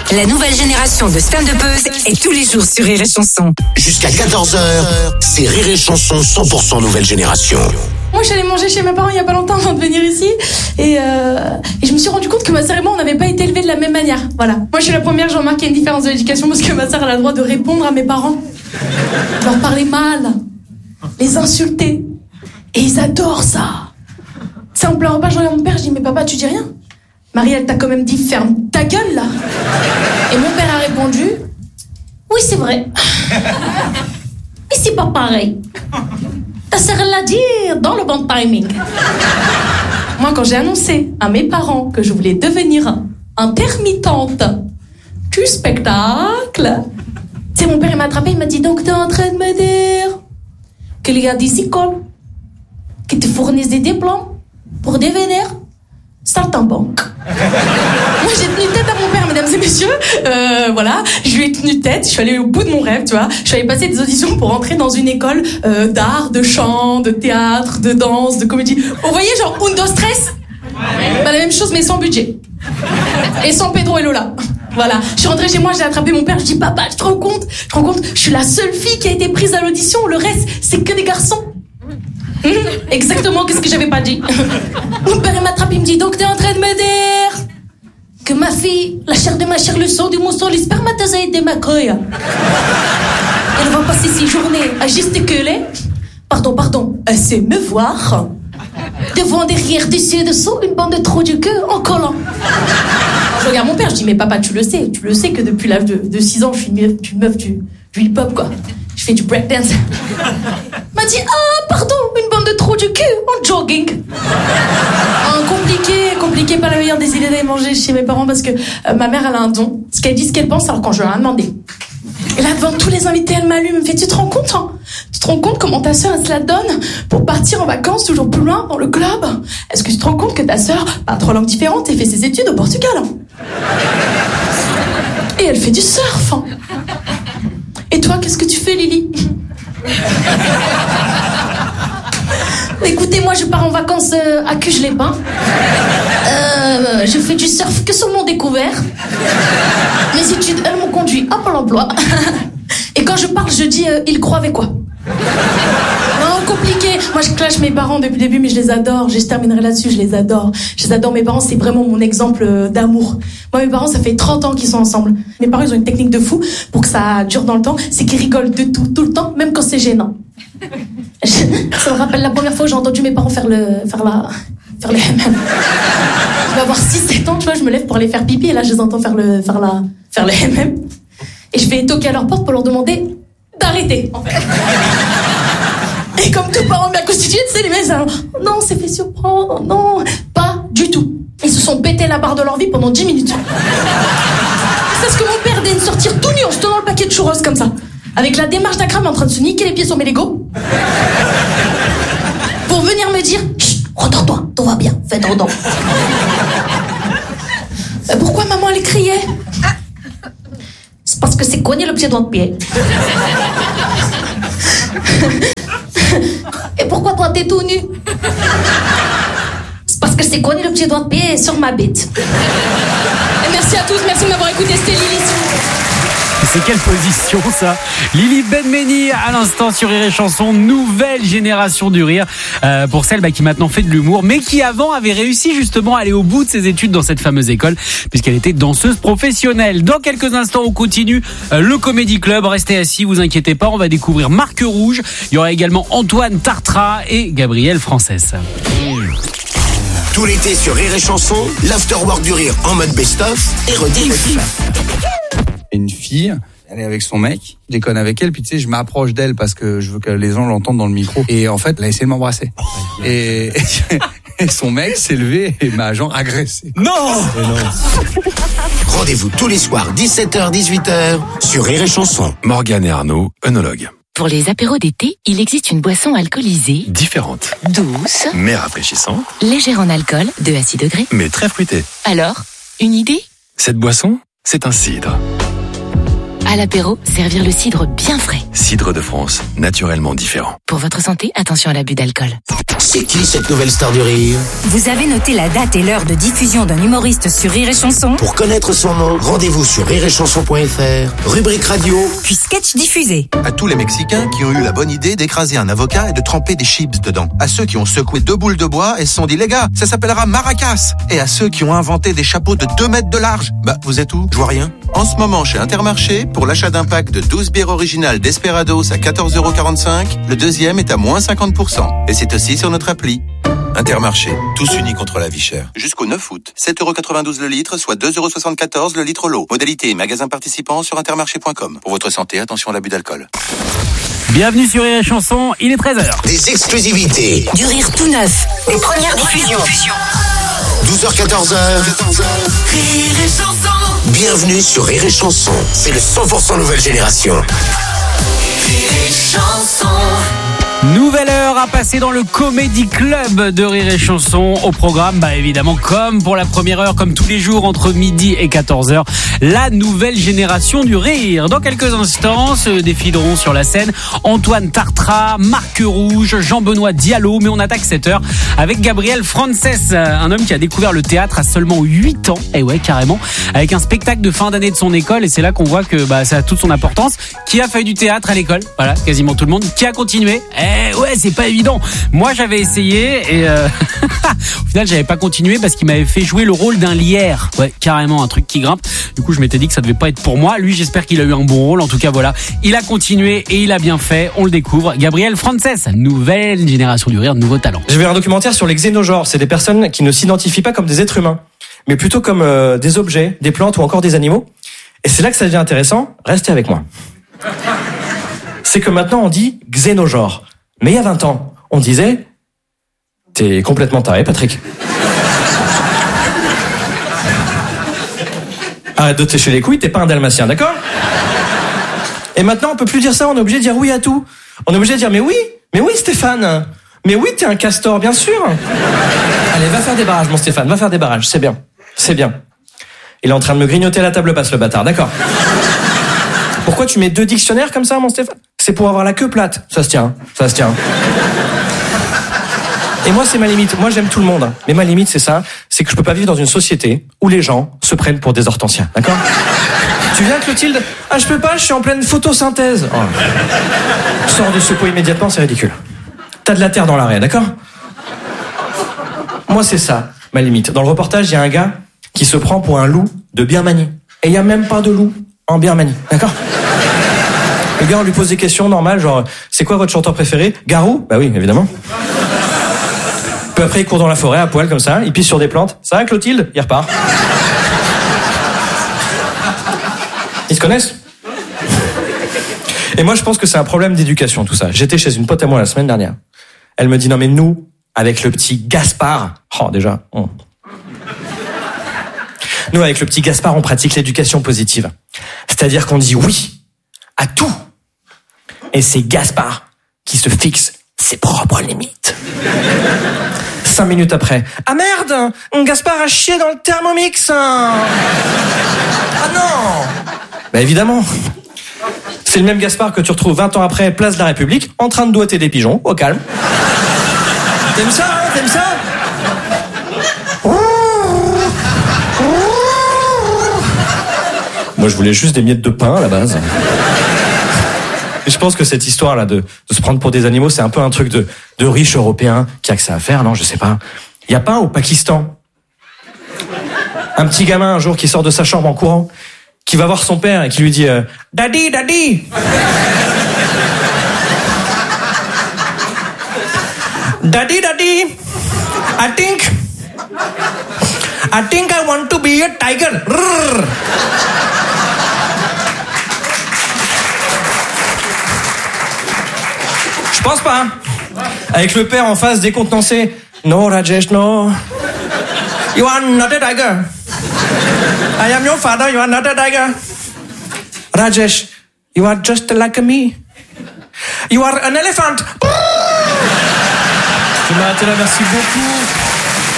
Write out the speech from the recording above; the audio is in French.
La nouvelle génération de stand-uppeuses est tous les jours sur Rire et Chanson. Jusqu'à 14h, c'est Rire et Chanson 100% nouvelle génération. Moi, j'allais manger chez mes parents il y a pas longtemps avant de venir ici. Et je me suis rendu compte que ma sœur et moi, on n'avait pas été élevés de la même manière. Voilà. Moi, je suis la première, j'ai remarqué une différence de l'éducation parce que ma sœur, elle a le droit de répondre à mes parents. Leur parler mal. Les insulter. Et ils adorent ça. C'est en pleurant pas, je regarde mon père, je dis, mais papa, tu dis rien? Marie, elle t'a quand même dit, ferme ta gueule, là. Et mon père a répondu, oui, c'est vrai. Mais c'est pas pareil. Ta sœur, elle l'a dit dans le bon timing. Moi, quand j'ai annoncé à mes parents que je voulais devenir intermittente du spectacle, c'est mon père, il m'a attrapé, il m'a dit, donc t'es en train de me dire qu'il y a des écoles qui te fournissent des diplômes pour devenir saltimbanque. Moi, j'ai tenu tête à mon père, mesdames et messieurs. Voilà, je lui ai tenu tête. Je suis allée au bout de mon rêve, tu vois. Je suis allée passer des auditions pour entrer dans une école d'art, de chant, de théâtre, de danse, de comédie. Vous voyez, genre Undo Stress. Bah, la même chose, mais sans budget. Et sans Pedro et Lola. Voilà. Je suis rentrée chez moi, j'ai attrapé mon père. Je dis, papa, tu te rends compte? Je suis la seule fille qui a été prise à l'audition. Le reste, c'est que des garçons. Exactement, qu'est-ce que j'avais pas dit? Mon père il m'attrape, il me dit, donc t'es en train de me dire que ma fille, la chair de ma chair, le sang du mousson, les spermatozoïdes de ma couille, elle va passer ses journées à gesticuler, pardon, à se me voir devant, derrière, dessus, dessous, une bande de trous du cul en collant. Alors, je regarde mon père, je dis, mais papa, tu le sais que depuis l'âge de 6 ans, je suis une meuf du hip-hop, quoi. Je fais du breakdance. M'a dit, pardon, une bande de trous du cul en jogging. Compliqué, pas la meilleure des idées d'aller manger chez mes parents parce que ma mère, elle a un don. Ce qu'elle dit, ce qu'elle pense, alors quand je leur ai demandé. Et là, devant tous les invités, elle m'allume, elle me fait, tu te rends compte, hein? Tu te rends compte comment ta sœur, elle se la donne pour partir en vacances toujours plus loin dans le club? Est-ce que tu te rends compte que ta sœur parle 3 langues différentes et fait ses études au Portugal? Et elle fait du surf. Et toi, qu'est-ce que tu fais, Lily? Écoutez, moi, je pars en vacances à Cuges-les-Pins. Je fais du surf que sur mon découvert. Mes études, elles m'ont conduit à Pôle emploi. Et quand je parle, je dis, ils croient avec quoi? Non, compliqué. Moi, je clash mes parents depuis le début, mais je les adore. Je terminerai là-dessus, je les adore. Mes parents, c'est vraiment mon exemple d'amour. Moi, mes parents, ça fait 30 ans qu'ils sont ensemble. Mes parents, ils ont une technique de fou pour que ça dure dans le temps. C'est qu'ils rigolent de tout le temps, même quand c'est gênant. Ça me rappelle la première fois que j'ai entendu mes parents faire le MM. Je vais avoir 6-7 ans, tu vois, je me lève pour aller faire pipi, et là, je les entends faire le MM. Et je vais toquer à leur porte pour leur demander d'arrêter, en fait. Et comme tout parent bien constitué, tu sais, les mecs, non, c'est fait surprendre, non, pas du tout. Ils se sont pété la barre de leur vie pendant 10 minutes. C'est ce que mon père daigne sortir tout nu en se tenant le paquet de churros comme ça. Avec la démarche d'un crâne en train de se niquer les pieds sur mes Legos. Pour venir me dire, chut, rendors-toi, tout va bien, fais ton don. Pourquoi maman elle criait? C'est parce que c'est cogné le pied droit de pied. Et pourquoi toi t'es tout nu? C'est parce que c'est cogné le pied droit de pied sur ma bite. Et merci à tous, merci de m'avoir écouté, c'était Lily. C'est quelle position ça? Lily Benmeni à l'instant sur Rire et Chanson, nouvelle génération du rire pour celle qui maintenant fait de l'humour, mais qui avant avait réussi justement à aller au bout de ses études dans cette fameuse école puisqu'elle était danseuse professionnelle. Dans quelques instants, on continue le Comedy Club. Restez assis, vous inquiétez pas, on va découvrir Marque Rouge. Il y aura également Antoine Tartra et Gabriel Frances. Tout l'été sur Rire et Chanson, l'afterwork du rire en mode best-of et rediff. Une fille, elle est avec son mec, je déconne avec elle, puis tu sais, je m'approche d'elle parce que je veux que les gens l'entendent dans le micro. Et en fait, elle a essayé de m'embrasser. Et son mec s'est levé et m'a genre agressé. Non. Rendez-vous tous les soirs 17h-18h sur Rire et Chanson. Morgane et Arnaud, œnologues. Pour les apéros d'été, il existe une boisson alcoolisée, Différente, douce, mais rafraîchissante, légère en alcool, de à 6 degrés. mais très fruitée. Alors, une idée? Cette boisson, c'est un cidre. À l'apéro, servir le cidre bien frais. Cidre de France, naturellement différent. Pour votre santé, attention à l'abus d'alcool. C'est qui cette nouvelle star du rire? Vous avez noté la date et l'heure de diffusion d'un humoriste sur Rire et Chanson? Pour connaître son nom, rendez-vous sur rireetchanson.fr, rubrique radio, Puis sketch diffusé. À tous les Mexicains qui ont eu la bonne idée d'écraser un avocat et de tremper des chips dedans. À ceux qui ont secoué 2 boules de bois et se sont dit, les gars, ça s'appellera maracas. Et à ceux qui ont inventé des chapeaux de 2 mètres de large. Bah, vous êtes où? Je vois rien. En ce moment, chez Intermarché, pour l'achat d'un pack de 12 bières originales Desperados à 14,45 €, le deuxième est à moins 50%. Et c'est aussi sur notre appli. Intermarché, tous unis contre la vie chère. Jusqu'au 9 août, 7,92 € le litre, soit 2,74 € le litre l'eau. Modalité et magasin participants sur intermarché.com. Pour votre santé, attention à l'abus d'alcool. Bienvenue sur Rire et Chanson, il est 13h. des exclusivités, Du rire tout neuf. Les premières diffusions. 12h-14h. Rire et Chanson. Bienvenue sur Rire et Chanson. C'est le 100% nouvelle génération. Rire et Chanson. Nouvelle heure à passer dans le Comedy Club de Rire et Chanson. Au programme, évidemment, comme pour la première heure, comme tous les jours, entre midi et 14h, la nouvelle génération du rire. Dans quelques instants, se défileront sur la scène Antoine Tartra, Marc Rouge, Jean-Benoît Diallo. Mais on attaque cette heure avec Gabriel Frances, un homme qui a découvert le théâtre à seulement 8 ans. Et ouais, carrément, avec un spectacle de fin d'année de son école. Et c'est là qu'on voit que ça a toute son importance. Qui a fait du théâtre à l'école? Voilà, quasiment tout le monde. Qui a continué? Ouais, c'est pas évident. Moi, j'avais essayé et au final, j'avais pas continué parce qu'il m'avait fait jouer le rôle d'un lierre. Ouais, carrément un truc qui grimpe. Du coup, je m'étais dit que ça devait pas être pour moi. Lui, j'espère qu'il a eu un bon rôle. En tout cas, voilà, il a continué et il a bien fait. On le découvre. Gabriel Frances, nouvelle génération du rire, nouveau talent. Je vais un documentaire sur les xénogenres. C'est des personnes qui ne s'identifient pas comme des êtres humains, mais plutôt comme des objets, des plantes ou encore des animaux. Et c'est là que ça devient intéressant. Restez avec moi. C'est que maintenant, on dit xénogenre. Mais il y a 20 ans, on disait « T'es complètement taré, Patrick. » Arrête de te sécher les couilles, t'es pas un dalmatien, d'accord? Et maintenant, on peut plus dire ça, on est obligé de dire oui à tout. On est obligé de dire « Mais oui, Stéphane. Mais oui, t'es un castor, bien sûr. » Allez, va faire des barrages, mon Stéphane, va faire des barrages, c'est bien. C'est bien. Il est en train de me grignoter la table basse, le bâtard, d'accord. Pourquoi tu mets 2 dictionnaires comme ça, mon Stéphane? C'est pour avoir la queue plate. Ça se tient, ça se tient. Et moi, c'est ma limite. Moi, j'aime tout le monde. Mais ma limite, c'est ça. C'est que je peux pas vivre dans une société où les gens se prennent pour des hortensiens. D'accord? Tu viens, Clotilde? Ah, je peux pas, je suis en pleine photosynthèse. Oh. Sors de ce pot immédiatement, c'est ridicule. T'as de la terre dans l'arrêt, d'accord? Moi, c'est ça, ma limite. Dans le reportage, il y a un gars qui se prend pour un loup de Birmanie. Et il y a même pas de loup en Birmanie, d'accord? Le gars, on lui pose des questions normales, genre, c'est quoi votre chanteur préféré? Garou? Bah oui, évidemment. Puis après, il court dans la forêt, à poil, comme ça, il pisse sur des plantes. Ça va, Clotilde? Il repart. Ils se connaissent? Et moi, je pense que c'est un problème d'éducation, tout ça. J'étais chez une pote à moi la semaine dernière. Elle me dit, non mais nous, avec le petit Gaspard... Nous, avec le petit Gaspard, on pratique l'éducation positive. C'est-à-dire qu'on dit oui à tout. Et c'est Gaspard qui se fixe ses propres limites. 5 minutes après. Ah merde! Gaspard a chié dans le Thermomix! Ah non! Bah évidemment. C'est le même Gaspard que tu retrouves 20 ans après, place de la République, en train de doigter des pigeons, au calme. T'aimes ça, hein? T'aimes ça? Moi, je voulais juste des miettes de pain, à la base. Et je pense que cette histoire-là de se prendre pour des animaux, c'est un peu un truc de riche européen qui a que ça à faire, non? Je sais pas. Il y a pas au Pakistan un petit gamin, un jour, qui sort de sa chambre en courant, qui va voir son père et qui lui dit « Daddy, daddy !»« Daddy, daddy, I think I want to be a tiger. » Je pense pas. Avec le père en face décontenancé. No, Rajesh, no. You are not a tiger. I am your father, you are not a tiger. Rajesh, you are just like me. You are an elephant. Je vais m'arrêter là, merci beaucoup.